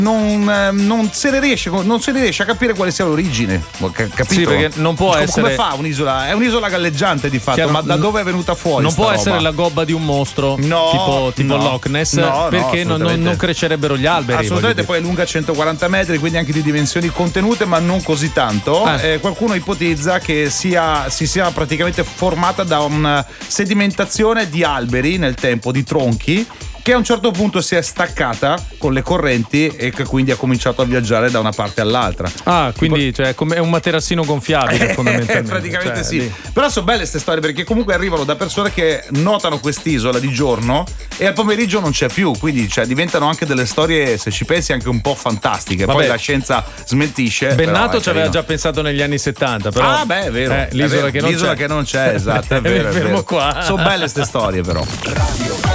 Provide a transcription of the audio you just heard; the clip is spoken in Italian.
non se ne riesce a capire quale sia l'origine, capito? Sì, perché non può essere. Come fa un'isola? È un'isola galleggiante di fatto, ma da dove è venuta fuori? Non può roba? essere la gobba di un mostro, tipo Loch Ness, perché non crescerebbe gli alberi. Assolutamente, poi è lunga 140 metri, quindi anche di dimensioni contenute, ma non così tanto. Qualcuno ipotizza che si sia praticamente formata da una sedimentazione di alberi nel tempo, di tronchi, che a un certo punto si è staccata con le correnti e che quindi ha cominciato a viaggiare da una parte all'altra. Quindi cioè, è un materassino gonfiabile fondamentalmente. Praticamente sì. Però sono belle queste storie, perché comunque arrivano da persone che notano quest'isola di giorno e al pomeriggio non c'è più, quindi diventano anche delle storie, se ci pensi, anche un po' fantastiche. Poi la scienza smentisce. Bennato ci aveva già pensato negli anni 70, però è vero. L'isola che non c'è, esatto, è vero. Fermo qua. Sono belle queste storie, però.